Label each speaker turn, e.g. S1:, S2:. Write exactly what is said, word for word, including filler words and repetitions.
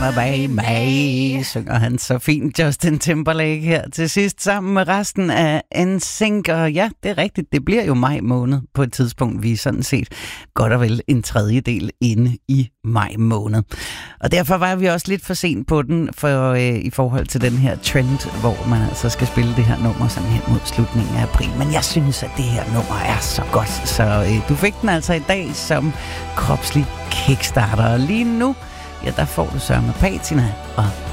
S1: Bye bye, synger han så fint Justin Timberlake her til sidst sammen med resten af N Sync. Og ja, det er rigtigt, det bliver jo maj måned på et tidspunkt. Vi er sådan set godt og vel en tredjedel inde i maj måned. Og derfor var vi også lidt for sent på den for, øh, i forhold til den her trend, hvor man altså skal spille det her nummer sådan hen mod slutningen af april. Men jeg synes, at det her nummer er så godt, så øh, du fik den altså i dag som kropslig kickstarter. Og lige nu, ja, der får du Sørme Patina og